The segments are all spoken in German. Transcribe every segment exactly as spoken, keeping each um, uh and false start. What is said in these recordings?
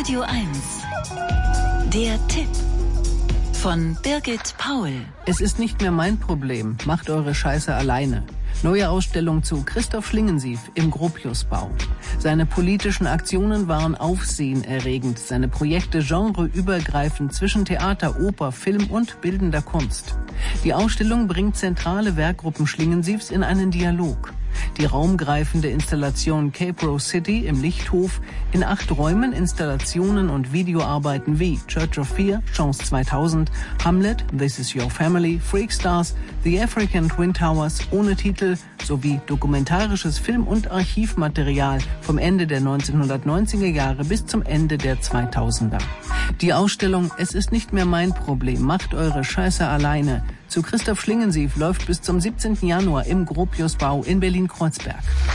Radio eins. Der Tipp von Birgit Paul. Es ist nicht mehr mein Problem. Macht eure Scheiße alleine. Neue Ausstellung zu Christoph Schlingensief im Gropiusbau. Seine politischen Aktionen waren aufsehenerregend. Seine Projekte genreübergreifend zwischen Theater, Oper, Film und bildender Kunst. Die Ausstellung bringt zentrale Werkgruppen Schlingensiefs in einen Dialog. Die raumgreifende Installation Cape Rose City im Lichthof, in acht Räumen Installationen und Videoarbeiten wie Church of Fear, Chance zweitausend, Hamlet, This is Your Family, Freakstars, The African Twin Towers ohne Titel sowie dokumentarisches Film- und Archivmaterial vom Ende der neunzehnhundertneunziger Jahre bis zum Ende der zweitausender. Die Ausstellung Es ist nicht mehr mein Problem, macht eure Scheiße alleine zu Christoph Schlingensief läuft bis zum siebzehnten Januar im Gropiusbau in Berlin-Kreuzberg.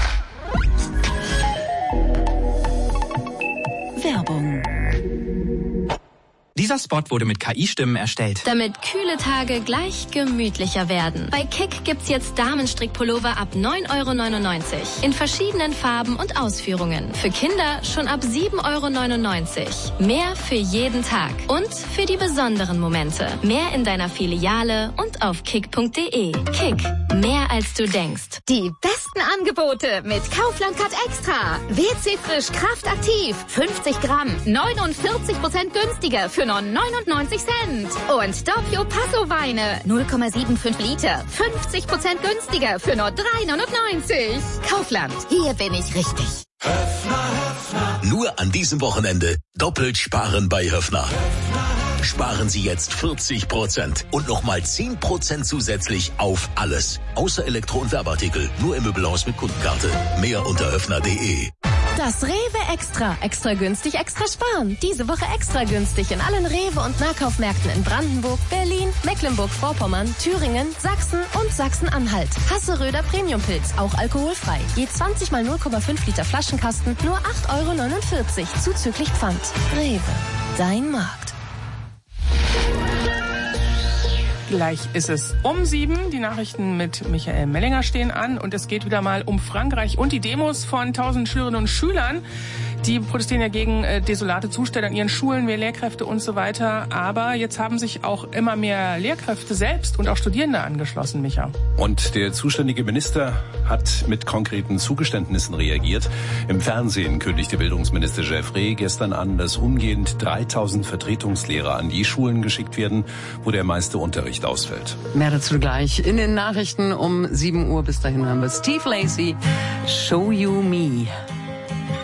Werbung. Dieser Spot wurde mit K I-Stimmen erstellt. Damit kühle Tage gleich gemütlicher werden. Bei Kick gibt's jetzt Damenstrickpullover ab neun Euro neunundneunzig. In verschiedenen Farben und Ausführungen. Für Kinder schon ab sieben Euro neunundneunzig. Mehr für jeden Tag. Und für die besonderen Momente. Mehr in deiner Filiale und auf kick punkt de. Kick. Mehr als du denkst. Die besten Angebote mit Kaufland Cut Extra. W C Frisch Kraft Aktiv. fünfzig Gramm. neunundvierzig Prozent günstiger für nur neunundneunzig Cent. Und Doppio Passo Weine. null Komma fünfundsiebzig Liter. fünfzig Prozent günstiger für nur drei neunundneunzig. Kaufland. Hier bin ich richtig. Höffner, Höffner. Nur an diesem Wochenende doppelt sparen bei Höffner. Sparen Sie jetzt vierzig Prozent und nochmal zehn Prozent zusätzlich auf alles. Außer Elektro- und Werbeartikel. Nur im Möbelhaus mit Kundenkarte. Mehr unter höffner punkt de. Das Rewe Extra. Extra günstig, extra sparen. Diese Woche extra günstig in allen Rewe- und Nahkaufmärkten in Brandenburg, Berlin, Mecklenburg-Vorpommern, Thüringen, Sachsen und Sachsen-Anhalt. Hasseröder Premiumpilz, auch alkoholfrei. Je zwanzig mal null Komma fünf Liter Flaschenkasten, nur acht Euro neunundvierzig, zuzüglich Pfand. Rewe, dein Markt. Gleich ist es um sieben. Die Nachrichten mit Michael Mellinger stehen an und es geht wieder mal um Frankreich und die Demos von tausend Schülerinnen und Schülern. Die protestieren ja gegen äh, desolate Zustände an ihren Schulen, mehr Lehrkräfte und so weiter. Aber jetzt haben sich auch immer mehr Lehrkräfte selbst und auch Studierende angeschlossen, Micha. Und der zuständige Minister hat mit konkreten Zugeständnissen reagiert. Im Fernsehen kündigte Bildungsminister Jeffrey gestern an, dass umgehend dreitausend Vertretungslehrer an die Schulen geschickt werden, wo der meiste Unterricht ausfällt. Mehr dazu gleich in den Nachrichten um sieben Uhr. Bis dahin haben wir Steve Lacy, Show You Me.